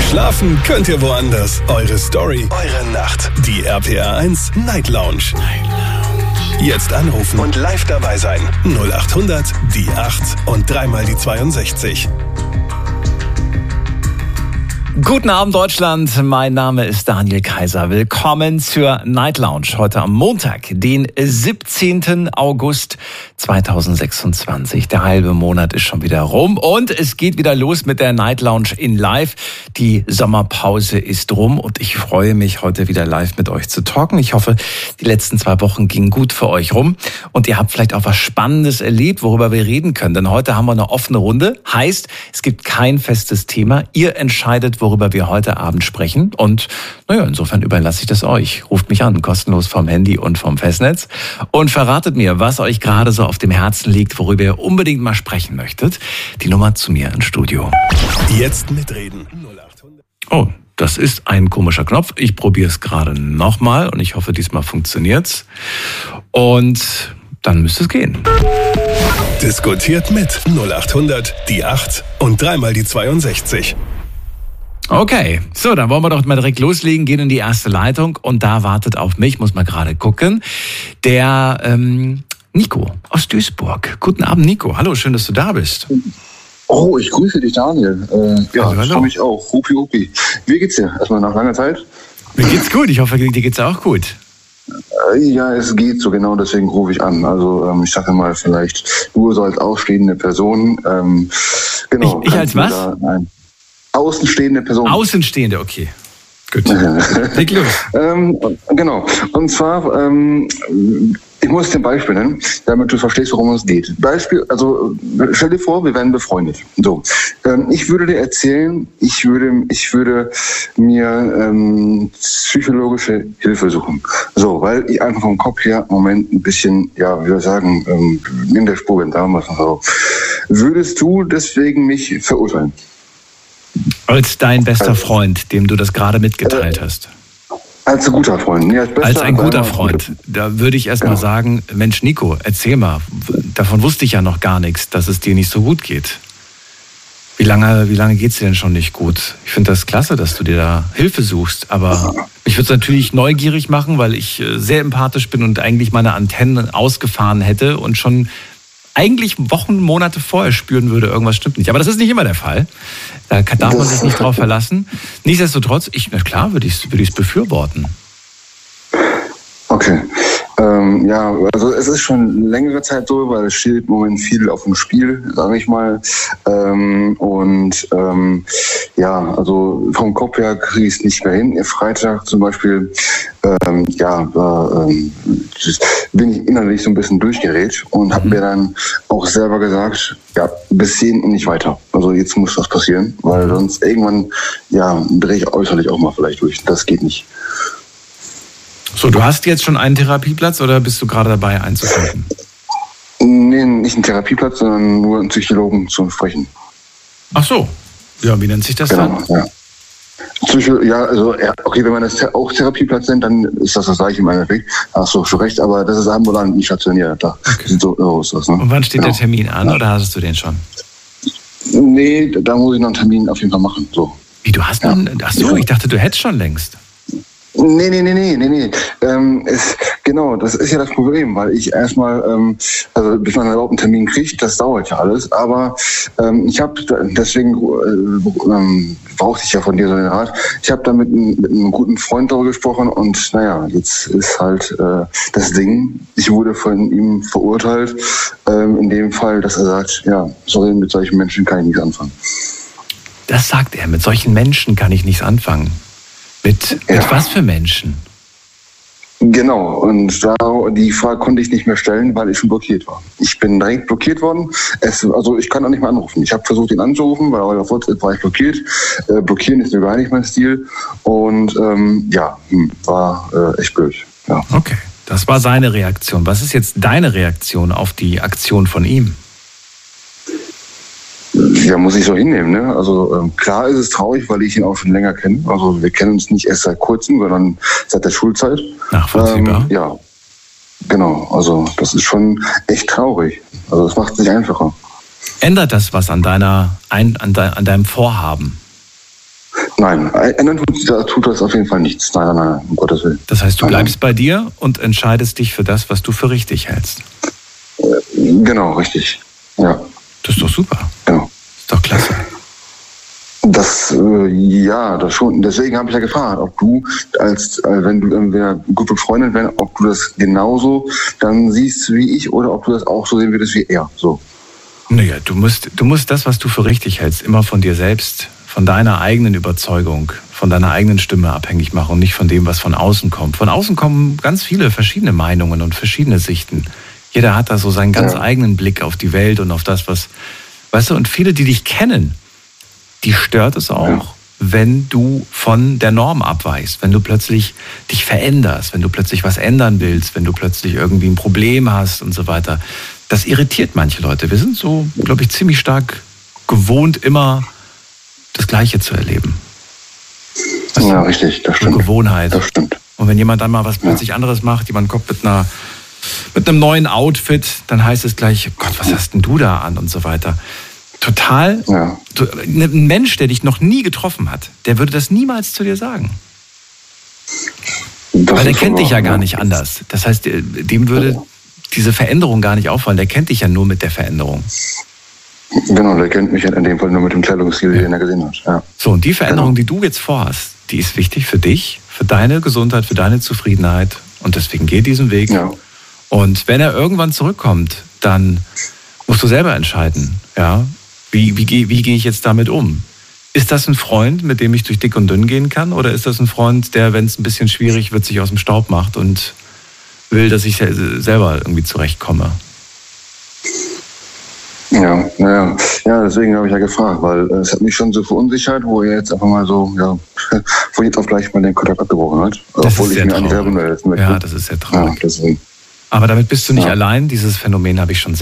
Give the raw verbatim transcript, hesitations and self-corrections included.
Schlafen könnt ihr woanders. Eure Story, eure Nacht. Die R P R eins Night Lounge. Night Lounge. Jetzt anrufen und live dabei sein. null acht hundert, die acht und dreimal die zweiundsechzig. Guten Abend Deutschland, mein Name ist Daniel Kaiser. Willkommen zur Night Lounge. Heute am Montag, den siebzehnten August zweitausendsechsundzwanzig. Der halbe Monat ist schon wieder rum und es geht wieder los mit der Night Lounge in Live. Die Sommerpause ist rum und ich freue mich, heute wieder live mit euch zu talken. Ich hoffe, die letzten zwei Wochen gingen gut für euch rum und ihr habt vielleicht auch was Spannendes erlebt, worüber wir reden können. Denn heute haben wir eine offene Runde. Heißt, es gibt kein festes Thema. Ihr entscheidet, worüber wir heute Abend sprechen. Und naja, insofern überlasse ich das euch. Ruft mich an, kostenlos vom Handy und vom Festnetz und verratet mir, was euch gerade so auf dem Herzen liegt, worüber ihr unbedingt mal sprechen möchtet. Die Nummer zu mir ins Studio. Jetzt mitreden. Oh, das ist ein komischer Knopf. Ich probiere es gerade nochmal und ich hoffe, diesmal funktioniert's. Und dann müsste es gehen. Diskutiert mit null acht hundert, die acht und dreimal die zweiundsechzig. Okay, so, dann wollen wir doch mal direkt loslegen, gehen in die erste Leitung und da wartet auf mich, muss mal gerade gucken, der ähm, Nico aus Duisburg. Guten Abend, Nico. Hallo, schön, dass du da bist. Oh, ich grüße dich, Daniel. Äh, ja, ja ich freue mich auch. Hupi, hupi. Wie geht's dir? Erstmal nach langer Zeit. Mir geht's gut. Ich hoffe, dir geht's auch gut. Äh, ja, es geht so genau, deswegen rufe ich an. Also ähm, ich sage mal, vielleicht nur so als ausstehende Person. Ähm, genau. Ich, ich als was? Da, nein. Außenstehende Person. Außenstehende, okay. Gut. Leg los. ähm, genau. Und zwar, ähm, ich muss dir ein Beispiel nennen, damit du verstehst, worum es geht. Beispiel, also stell dir vor, wir wären befreundet. So, ähm, ich würde dir erzählen, ich würde, ich würde mir ähm, psychologische Hilfe suchen. So, weil ich einfach vom Kopf her im Moment ein bisschen, ja, wie soll ich sagen, ähm, in der Spur bin damals. So. Würdest du deswegen mich verurteilen? Als dein bester Freund, dem du das gerade mitgeteilt hast. Als ein guter Freund. Ja, als, bester, als ein guter Freund. Da würde ich erst mal genau. sagen, Mensch Nico, erzähl mal, davon wusste ich ja noch gar nichts, dass es dir nicht so gut geht. Wie lange, wie lange geht's dir denn schon nicht gut? Ich finde das klasse, dass du dir da Hilfe suchst, aber mich würde es natürlich neugierig machen, weil ich sehr empathisch bin und eigentlich meine Antennen ausgefahren hätte und schon eigentlich Wochen, Monate vorher spüren würde, irgendwas stimmt nicht. Aber das ist nicht immer der Fall. Da darf man sich nicht drauf verlassen. Nichtsdestotrotz, ich, na klar, würde ich es würde befürworten. Okay. Ähm, ja, also es ist schon längere Zeit so, weil es steht im Moment viel auf dem Spiel, sage ich mal. Ähm, und ähm, ja, also vom Kopf her kriege ich es nicht mehr hin. Freitag zum Beispiel, ähm, ja, war, ähm, bin ich innerlich so ein bisschen durchgedreht und habe mir dann auch selber gesagt, ja, bis hierhin und nicht weiter. Also jetzt muss das passieren, weil sonst irgendwann, ja, drehe ich äußerlich auch mal vielleicht durch. Das geht nicht. So, du hast jetzt schon einen Therapieplatz oder bist du gerade dabei einzufinden? Nee, nicht einen Therapieplatz, sondern nur einen Psychologen zu sprechen. Ach so. Ja, wie nennt sich das genau, dann? Ja. Psycho, ja, also, okay, wenn man das auch Therapieplatz nennt, dann ist das das gleiche im Endeffekt. Hast du schon recht, aber das ist ambulant, nicht stationär. Da okay. so, oh, ist das, ne? Und wann steht genau. der Termin an, ja. Oder hast du den schon? Nee, da muss ich noch einen Termin auf jeden Fall machen. So. Wie, du hast ja. einen? Ach so, ich dachte, du hättest schon längst. Nee, nee, nee, nee, nee, nee. Ähm, es, genau, das ist ja das Problem, weil ich erstmal, ähm, also bis man überhaupt einen Termin kriegt, das dauert ja alles, aber ähm, ich habe, deswegen äh, ähm, brauchte ich ja von dir so den Rat, ich habe da mit, mit einem guten Freund darüber gesprochen und naja, jetzt ist halt äh, das Ding, ich wurde von ihm verurteilt, ähm, in dem Fall, dass er sagt, ja, sorry, mit solchen Menschen kann ich nichts anfangen. Das sagt er, mit solchen Menschen kann ich nichts anfangen. Mit, mit ja. was für Menschen? Genau, und da die Frage konnte ich nicht mehr stellen, weil ich schon blockiert war. Ich bin direkt blockiert worden. Es, also ich kann auch nicht mehr anrufen. Ich habe versucht, ihn anzurufen, weil auf WhatsApp war ich blockiert. Äh, blockieren ist mir gar nicht mein Stil. Und ähm, ja, war äh, echt blöd. Ja. Okay, das war seine Reaktion. Was ist jetzt deine Reaktion auf die Aktion von ihm? Ja, muss ich so hinnehmen, ne? Also ähm, klar ist es traurig, weil ich ihn auch schon länger kenne. Also wir kennen uns nicht erst seit kurzem, sondern seit der Schulzeit. Nachvollziehbar. Ähm, ja, genau. Also das ist schon echt traurig. Also es macht es nicht einfacher. Ändert das was an deiner, an, de, an deinem Vorhaben? Nein, ändern tut, tut das auf jeden Fall nichts. Nein, nein, nein, um Gottes Willen. Das heißt, du nein, bleibst nein. bei dir und entscheidest dich für das, was du für richtig hältst. Genau, richtig. Ja. Das ist doch super. Genau. Ist doch klasse. Das, äh, ja, das schon. Deswegen habe ich ja gefragt, ob du, als äh, wenn du äh, wir gut befreundet wären, ob du das genauso dann siehst wie ich oder ob du das auch so sehen würdest wie er. So. Naja, du musst, du musst das, was du für richtig hältst, immer von dir selbst, von deiner eigenen Überzeugung, von deiner eigenen Stimme abhängig machen und nicht von dem, was von außen kommt. Von außen kommen ganz viele verschiedene Meinungen und verschiedene Sichten. Jeder hat da so seinen ganz Ja. eigenen Blick auf die Welt und auf das, was, weißt du, und viele, die dich kennen, die stört es auch, ja. wenn du von der Norm abweichst, wenn du plötzlich dich veränderst, wenn du plötzlich was ändern willst, wenn du plötzlich irgendwie ein Problem hast und so weiter. Das irritiert manche Leute. Wir sind so, glaube ich, ziemlich stark gewohnt, immer das Gleiche zu erleben. Weißt Ja, du? richtig, das So stimmt. Gewohnheit. Das stimmt. Und wenn jemand dann mal was plötzlich anderes macht, jemand kommt mit einer mit einem neuen Outfit, dann heißt es gleich, Gott, was hast denn du da an und so weiter. Total, Ja. ein Mensch, der dich noch nie getroffen hat, der würde das niemals zu dir sagen. Das Weil der ist kennt aber- dich ja gar nicht anders. Das heißt, dem würde diese Veränderung gar nicht auffallen. Der kennt dich ja nur mit der Veränderung. Genau, der kennt mich ja in dem Fall nur mit dem Kleidungsstil, den er gesehen hat. Ja. So, und die Veränderung, Genau. die du jetzt vorhast, die ist wichtig für dich, für deine Gesundheit, für deine Zufriedenheit. Und deswegen geh diesen Weg. Ja. Und wenn er irgendwann zurückkommt, dann musst du selber entscheiden, ja, wie, wie, geh- wie gehe ich jetzt damit um? Ist das ein Freund, mit dem ich durch dick und dünn gehen kann? Oder ist das ein Freund, der, wenn es ein bisschen schwierig wird, sich aus dem Staub macht und will, dass ich se- selber irgendwie zurechtkomme? Ja, ja, ja, deswegen habe ich ja gefragt, weil äh, es hat mich schon so verunsichert, wo er jetzt einfach mal so, ja, wo jetzt auf gleich mal den Kontakt abgebrochen hat. Das obwohl ist ich sehr mir eigentlich selber traurig. melden möchte. Ja, das ist sehr Ja, traurig. deswegen. Aber damit bist du nicht Ja. allein. Dieses Phänomen habe ich schon